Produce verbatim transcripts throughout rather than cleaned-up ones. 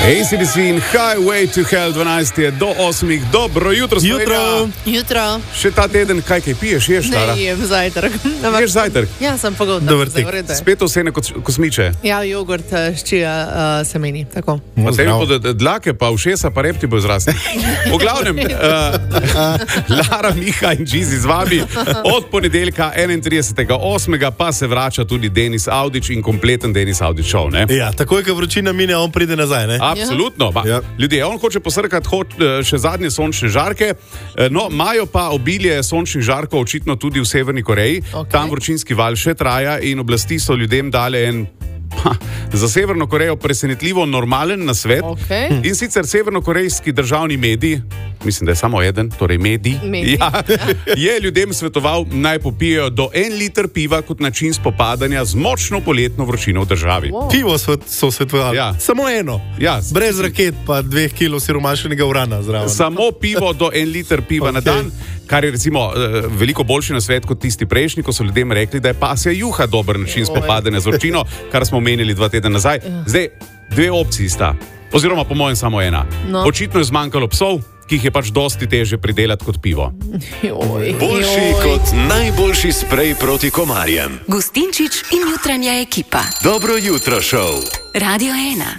A C D C in Highway to Hell, dvanajst je do osmih. Dobro jutro, Jutro. Jutro. Še ta teden, kaj kaj piješ, ješ, stara? Ne, jem zajtrk. Ješ zajtrk? Ja, sem pogodna. Dober tek. Spet vse kot kosmiče. Ja, jogurt s čija uh, semeni, tako. Pa tebi bodo dlake, pa ušesa, pa repti bo zrasli. V glavnem, uh, Lara, Miha in Džizi z vami. Od ponedeljka enaintridesetega osmega pa se vrača tudi Denis Avdić in kompleten Denis Avdić show, ne? Ja, takoj, ko vročina mine, on pride nazaj, ne? Absolutno. Ba, Ja. Ljudje, on hoče posrkati hoč, še zadnje sončne žarke, no, imajo pa obilje sončnih žarkov očitno tudi v Severni Koreji. Ok. Tam vročinski val še traja in oblasti so ljudem dale en ha, za Severno Korejo presenetljivo normalen nasvet. Ok. In sicer severnokorejski državni medij, mislim, da je samo eden, torej medij, Medij, ja, je ljudem svetoval, naj popijejo do en liter piva kot način spopadanja z močno poletno vročino v državi. Wow. Pivo so, so svetovali. Ja. Samo eno. Ja. Brez raket, pa dveh kilo siromašenega urana zraven. Samo pivo do en liter piva okay. na dan, kar je recimo eh, veliko boljši nasvet kot tisti prejšnji, ko so ljudem rekli, da je pasja juha dober način spopadanja z vročino, kar smo menili dva tedna nazaj. Zdaj, dve opciji sta, oziroma po mojem samo ena. No. Očitno je zmanjkalo psov, ki jih je pač dosti teže pridelati kot pivo. Joj, Boljši joj. kot najboljši sprej proti komarjem. Gustinčič in jutranja ekipa. Dobro jutro, šov. Radio ena.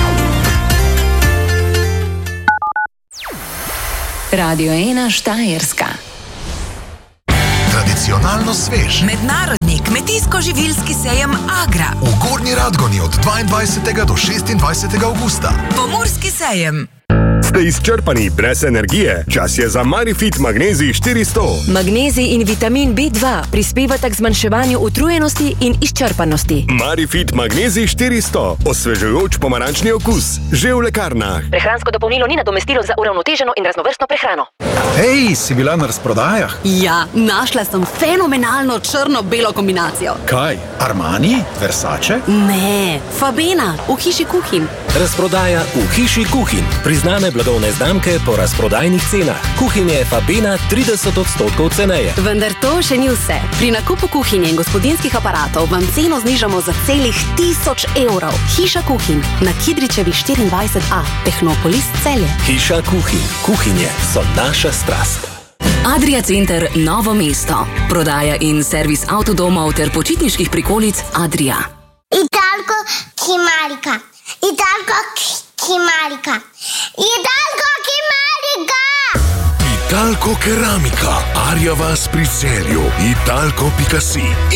Radio ena Štajerska. Tradicionalno svež. Mednarodni kmetijsko-živilski sejem Agra. V Gornji Radgoni od dvaindvajsetega do šestindvajsetega avgusta. Pomurski sejem. Ste izčrpani brez energije? Čas je za Marifit Magnezij štiristo. Magnezij in vitamin B dva prispevata k zmanjševanju utrujenosti in izčrpanosti. Marifit Magnezij štiristo. Osvežujoč pomarančni okus. Že v lekarnah. Prehransko dopolnilo ni nadomestilo za uravnoteženo in raznovrstno prehrano. Hej, si bila na razprodajah? Ja, našla sem fenomenalno črno-belo kombinacijo. Kaj? Armani? Versace? Ne, Fabena, v hiši kuhinj. Razprodaja v hiši kuhinj. Priznane blagovne znamke po razprodajnih cenah. Kuhinje Fabena trideset odstotkov ceneje. Vendar to še ni vse. Pri nakupu kuhinje in gospodinjskih aparatov vam ceno znižamo za celih tisoč evrov. Hiša kuhinj na Kidričevi štiriindvajset A, Tehnopolis Celje. Hiša kuhinj. Kuhinje so naša strast. Adria Center Novo mesto. Prodaja in servis avtodomov ter počitniških prikolic Adria. Italko Kimarika. Italko Kimarika. Italko Kimarika. Italko Keramika. Arja vas pri Celju. Italko pika si.